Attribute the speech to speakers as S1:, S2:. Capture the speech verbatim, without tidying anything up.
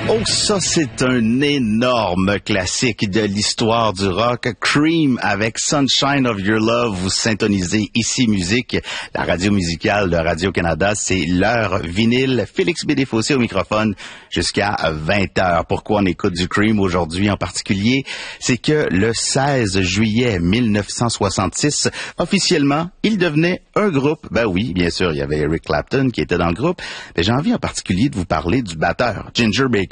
S1: Oh, ça, c'est un énorme classique de l'histoire du rock. Cream avec Sunshine of Your Love. Vous syntonisez ici Musique, la radio musicale de Radio-Canada. C'est l'heure vinyle. Félix B. Desfossés au microphone jusqu'à vingt heures. Pourquoi on écoute du Cream aujourd'hui en particulier? C'est que le seize juillet mille neuf cent soixante-six, officiellement, il devenait un groupe. Ben oui, bien sûr, il y avait Eric Clapton qui était dans le groupe. Mais j'ai envie en particulier de vous parler du batteur, Ginger Baker.